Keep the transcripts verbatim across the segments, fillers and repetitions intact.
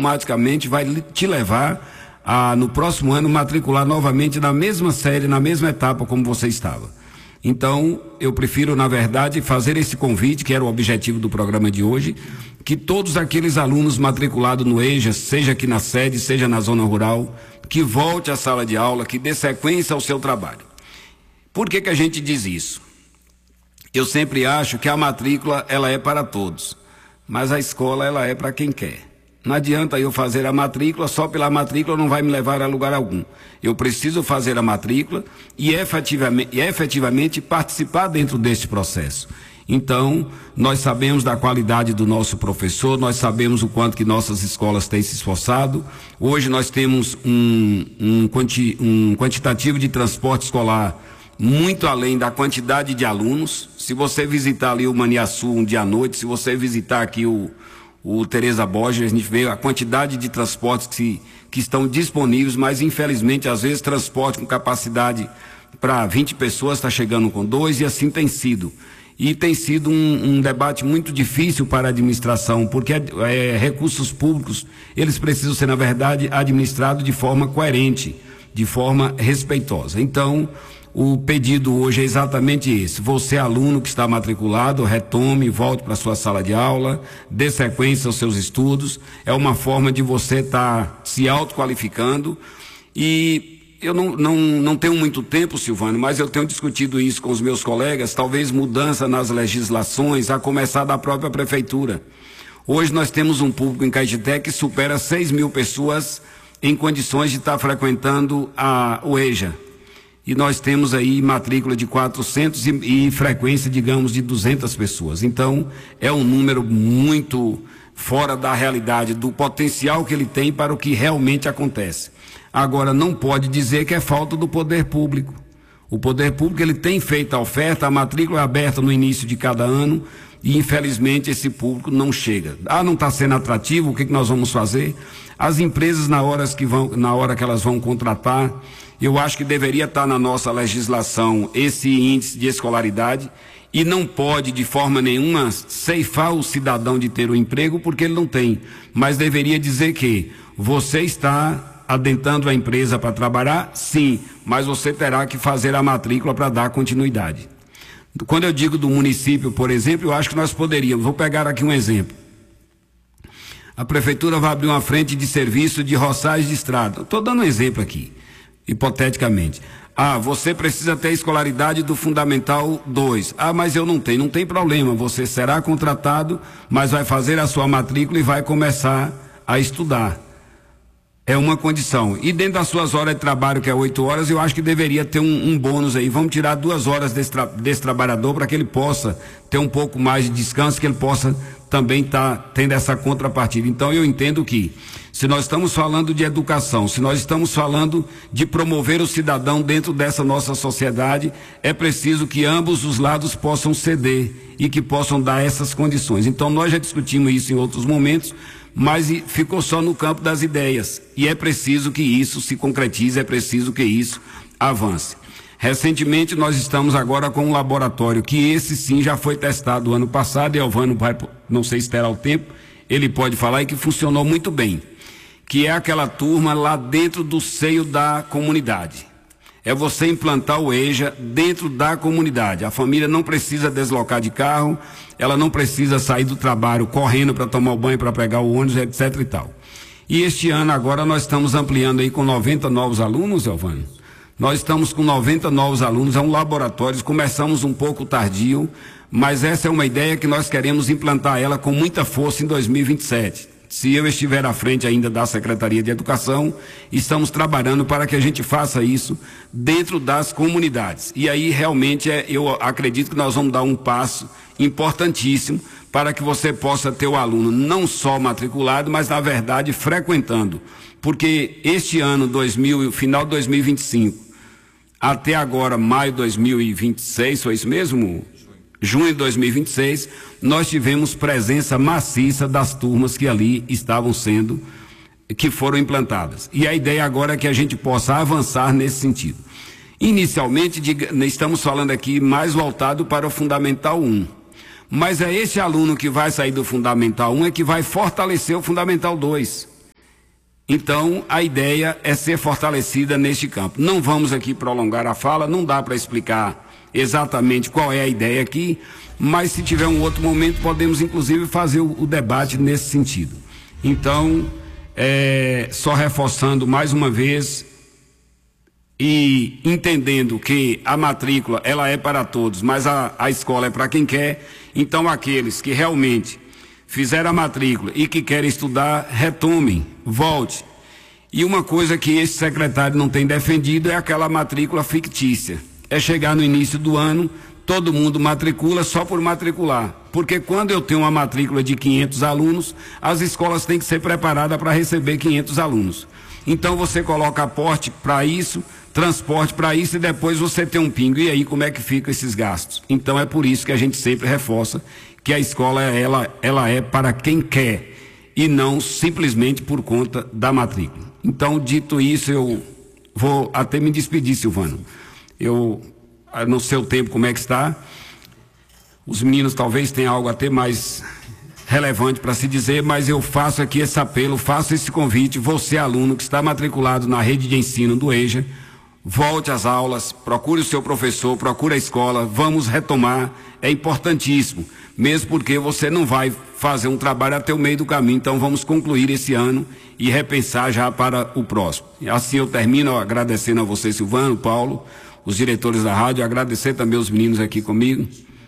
automaticamente vai te levar a, no próximo ano, matricular novamente na mesma série, na mesma etapa como você estava. Então, eu prefiro, na verdade, fazer esse convite, que era o objetivo do programa de hoje, que todos aqueles alunos matriculados no EJA, seja aqui na sede, seja na zona rural, que volte à sala de aula, que dê sequência ao seu trabalho. Por que que a gente diz isso? Eu sempre acho que a matrícula, ela é para todos, mas a escola, ela é para quem quer. Não adianta eu fazer a matrícula, só pela matrícula não vai me levar a lugar algum. Eu preciso fazer a matrícula e efetivamente, e efetivamente participar dentro deste processo. Então, nós sabemos da qualidade do nosso professor, nós sabemos o quanto que nossas escolas têm se esforçado. Hoje nós temos um, um, quanti, um quantitativo de transporte escolar muito além da quantidade de alunos. Se você visitar ali o Maniaçu um dia à noite, se você visitar aqui o o Teresa Borges, a gente vê a quantidade de transportes que, que estão disponíveis, mas infelizmente às vezes transporte com capacidade para vinte pessoas está chegando com dois, e assim tem sido. E tem sido um, um debate muito difícil para a administração, porque é, recursos públicos, eles precisam ser, na verdade, administrados de forma coerente, de forma respeitosa. Então, o pedido hoje é exatamente esse: você, aluno que está matriculado, retome, volte para a sua sala de aula, dê sequência aos seus estudos. É uma forma de você estar se autoqualificando. E eu não, não, não tenho muito tempo, Silvano, mas eu tenho discutido isso com os meus colegas, talvez mudança nas legislações, a começar da própria prefeitura. Hoje nós temos um público em Caetité que supera seis mil pessoas em condições de estar frequentando a, o EJA. E nós temos aí matrícula de quatrocentos e, e frequência, digamos, de duzentas pessoas. Então, é um número muito fora da realidade, do potencial que ele tem para o que realmente acontece. Agora, não pode dizer que é falta do poder público. O poder público, ele tem feito a oferta, a matrícula é aberta no início de cada ano, e infelizmente esse público não chega. Ah, não está sendo atrativo, o que, que nós vamos fazer? As empresas, na hora que vão, na hora que elas vão contratar, eu acho que deveria estar na nossa legislação esse índice de escolaridade, e não pode de forma nenhuma ceifar o cidadão de ter um emprego porque ele não tem, mas deveria dizer que você está adentrando a empresa para trabalhar, sim, mas você terá que fazer a matrícula para dar continuidade. Quando eu digo do município, por exemplo, eu acho que nós poderíamos, vou pegar aqui um exemplo. A prefeitura vai abrir uma frente de serviço de roçagem de estrada. Estou dando um exemplo aqui, hipoteticamente. Ah, você precisa ter a escolaridade do Fundamental dois. Ah, mas eu não tenho. Não tem problema, você será contratado, mas vai fazer a sua matrícula e vai começar a estudar. É uma condição. E dentro das suas horas de trabalho, que é oito horas, eu acho que deveria ter um, um bônus aí. Vamos tirar duas horas desse, tra desse trabalhador para que ele possa ter um pouco mais de descanso, que ele possa também estar tá tendo essa contrapartida. Então eu entendo que, se nós estamos falando de educação, se nós estamos falando de promover o cidadão dentro dessa nossa sociedade, é preciso que ambos os lados possam ceder e que possam dar essas condições. Então nós já discutimos isso em outros momentos, mas ficou só no campo das ideias, e é preciso que isso se concretize, é preciso que isso avance. Recentemente nós estamos agora com um laboratório, que esse sim já foi testado ano passado, e Elvano vai, não sei esperar o tempo, ele pode falar, e que funcionou muito bem, que é aquela turma lá dentro do seio da comunidade. É você implantar o EJA dentro da comunidade. A família não precisa deslocar de carro, ela não precisa sair do trabalho correndo para tomar o banho, para pegar o ônibus, etc e tal. E este ano agora nós estamos ampliando aí com noventa novos alunos, Elvano. Nós estamos com noventa novos alunos, é um laboratório, começamos um pouco tardio, mas essa é uma ideia que nós queremos implantar ela com muita força em dois mil e vinte e sete. Se eu estiver à frente ainda da Secretaria de Educação, estamos trabalhando para que a gente faça isso dentro das comunidades. E aí realmente é, eu acredito que nós vamos dar um passo importantíssimo para que você possa ter o aluno não só matriculado, mas na verdade frequentando. Porque este ano, dois mil, final de dois mil e vinte e cinco, até agora, maio de dois mil e vinte e seis, foi isso mesmo? Junho de dois mil e vinte e seis, nós tivemos presença maciça das turmas que ali estavam sendo, que foram implantadas. E a ideia agora é que a gente possa avançar nesse sentido. Inicialmente, estamos falando aqui mais voltado para o Fundamental um. Mas é esse aluno que vai sair do Fundamental um é que vai fortalecer o Fundamental dois. Então, a ideia é ser fortalecida neste campo. Não vamos aqui prolongar a fala, não dá para explicar exatamente qual é a ideia aqui, mas se tiver um outro momento, podemos inclusive fazer o, o debate nesse sentido. Então, é, só reforçando mais uma vez e entendendo que a matrícula ela é para todos, mas a, a escola é para quem quer, então aqueles que realmente fizeram a matrícula e que querem estudar, retomem, volte. E uma coisa que esse secretário não tem defendido é aquela matrícula fictícia. É chegar no início do ano, todo mundo matricula só por matricular. Porque quando eu tenho uma matrícula de quinhentos alunos, as escolas têm que ser preparadas para receber quinhentos alunos. Então você coloca aporte para isso, transporte para isso e depois você tem um pingo. E aí como é que ficam esses gastos? Então é por isso que a gente sempre reforça que a escola ela, ela é para quem quer e não simplesmente por conta da matrícula. Então, dito isso, eu vou até me despedir, Silvano. Eu não sei o tempo como é que está. Os meninos talvez tenham algo até mais relevante para se dizer, mas eu faço aqui esse apelo, faço esse convite. Você, aluno que está matriculado na rede de ensino do EJA, volte às aulas, procure o seu professor, procure a escola, vamos retomar, é importantíssimo, mesmo porque você não vai fazer um trabalho até o meio do caminho, então vamos concluir esse ano e repensar já para o próximo. Assim eu termino agradecendo a você, Silvano, Paulo, os diretores da rádio, agradecer também os meninos aqui comigo,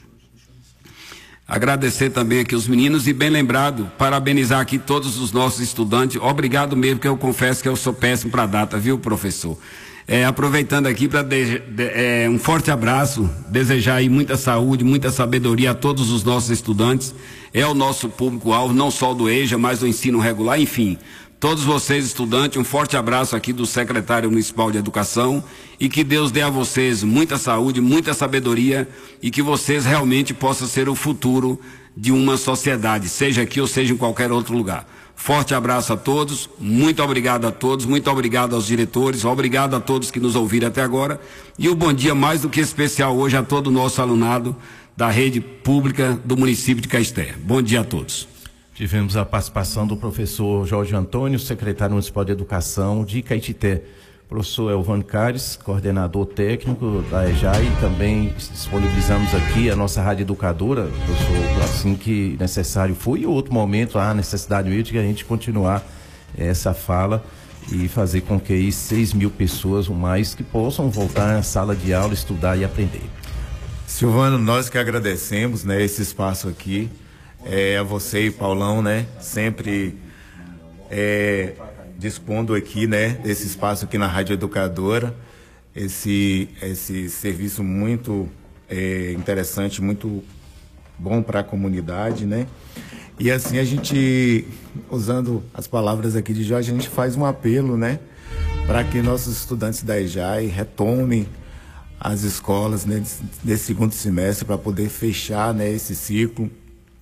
agradecer também aqui os meninos e bem lembrado, parabenizar aqui todos os nossos estudantes, obrigado mesmo, porque eu confesso que eu sou péssimo para data, viu, professor? É, aproveitando aqui para é, um forte abraço, desejar aí muita saúde, muita sabedoria a todos os nossos estudantes, é o nosso público-alvo, não só do EJA, mas do ensino regular, enfim, todos vocês estudantes, um forte abraço aqui do secretário municipal de educação e que Deus dê a vocês muita saúde, muita sabedoria e que vocês realmente possam ser o futuro de uma sociedade, seja aqui ou seja em qualquer outro lugar. Forte abraço a todos, muito obrigado a todos, muito obrigado aos diretores, obrigado a todos que nos ouviram até agora e um bom dia mais do que especial hoje a todo o nosso alunado da rede pública do município de Caisté. Bom dia a todos. Tivemos a participação do professor Jorge Antônio, secretário municipal de educação de Caetité. Professor Elvan Cares, coordenador técnico da EJAI, e também disponibilizamos aqui a nossa rádio educadora, professor, assim que necessário for, e outro momento há necessidade mesmo de a gente continuar essa fala e fazer com que aí seis mil pessoas ou mais que possam voltar à sala de aula, estudar e aprender. Silvano, nós que agradecemos, né, esse espaço aqui, é, a você e Paulão, né, sempre é, dispondo aqui, né, desse espaço aqui na Rádio Educadora, esse, esse serviço muito é, interessante, muito bom para a comunidade, né? E assim a gente, usando as palavras aqui de Jorge, a gente faz um apelo, né, para que nossos estudantes da EJAI retomem as escolas, né, nesse segundo semestre para poder fechar, né, esse ciclo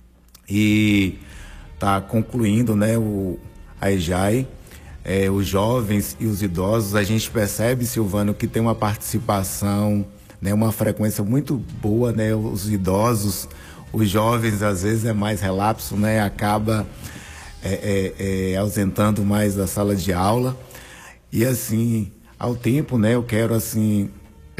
e tá concluindo, né, o, a EJAI. É, os jovens e os idosos, a gente percebe, Silvano, que tem uma participação, né, uma frequência muito boa, né, os idosos, os jovens às vezes é mais relapso, né, acaba é, é, é, ausentando mais da sala de aula e assim, ao tempo, né, eu quero assim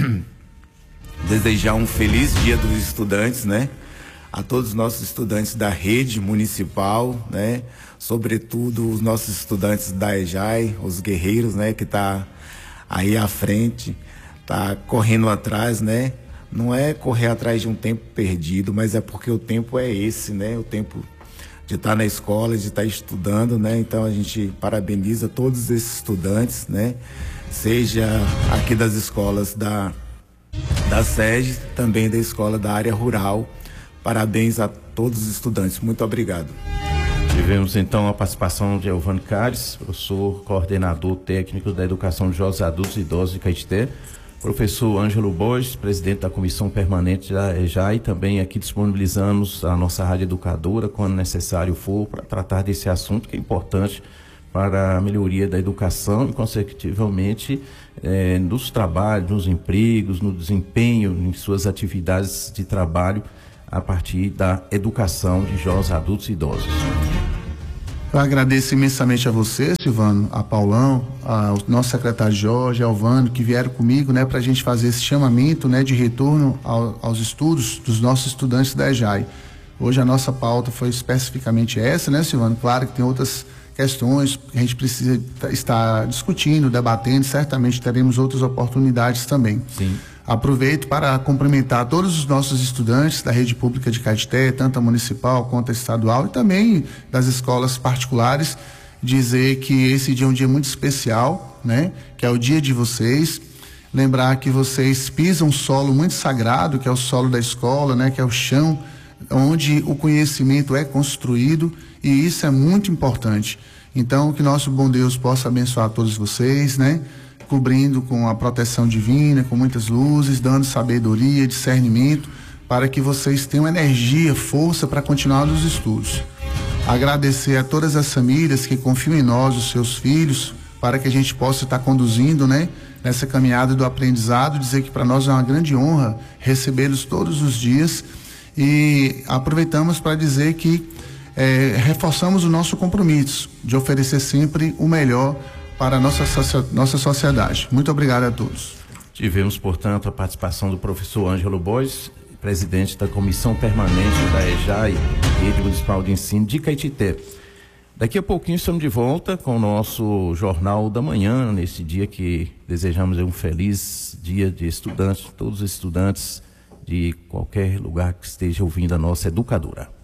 desejar um feliz dia dos estudantes, né, a todos os nossos estudantes da rede municipal, né, sobretudo os nossos estudantes da EJAI, os guerreiros, né, que tá aí à frente, tá correndo atrás, né, não é correr atrás de um tempo perdido, mas é porque o tempo é esse, né, o tempo de estar na escola, de estar estudando, né, então a gente parabeniza todos esses estudantes, né, seja aqui das escolas da, da sede, também da escola da área rural. Parabéns a todos os estudantes. Muito obrigado. Tivemos então a participação de Elvan Cares, professor coordenador técnico da educação de jovens, adultos e idosos de Caetité, professor Ângelo Borges, presidente da comissão permanente da EJAI, também aqui disponibilizamos a nossa rádio educadora quando necessário for para tratar desse assunto que é importante para a melhoria da educação e, consecutivamente, eh, nos trabalhos, nos empregos, no desempenho em suas atividades de trabalho a partir da educação de jovens, adultos e idosos. Eu agradeço imensamente a você, Silvano, a Paulão, ao nosso secretário Jorge, ao Vando, que vieram comigo, né, para a gente fazer esse chamamento, né, de retorno ao, aos estudos dos nossos estudantes da E J A I. Hoje a nossa pauta foi especificamente essa, né, Silvano? Claro que tem outras questões que a gente precisa estar discutindo, debatendo, certamente teremos outras oportunidades também. Sim. Aproveito para cumprimentar todos os nossos estudantes da rede pública de Caetité, tanto a municipal quanto a estadual e também das escolas particulares, dizer que esse dia é um dia muito especial, né? Que é o dia de vocês. Lembrar que vocês pisam um solo muito sagrado, que é o solo da escola, né? Que é o chão onde o conhecimento é construído, e isso é muito importante. Então, que nosso bom Deus possa abençoar todos vocês, né? Cobrindo com a proteção divina, com muitas luzes, dando sabedoria, discernimento, para que vocês tenham energia, força para continuar nos estudos. Agradecer a todas as famílias que confiam em nós, os seus filhos, para que a gente possa estar conduzindo, né, nessa caminhada do aprendizado, dizer que para nós é uma grande honra recebê-los todos os dias, e aproveitamos para dizer que é, reforçamos o nosso compromisso de oferecer sempre o melhor para a nossa, nossa sociedade. Muito obrigado a todos. Tivemos, portanto, a participação do professor Ângelo Borges, presidente da Comissão Permanente da E J A I, Rede Municipal de Ensino de Caetité. Daqui a pouquinho estamos de volta com o nosso Jornal da Manhã, nesse dia que desejamos um feliz dia de estudantes, todos os estudantes de qualquer lugar que esteja ouvindo a nossa educadora.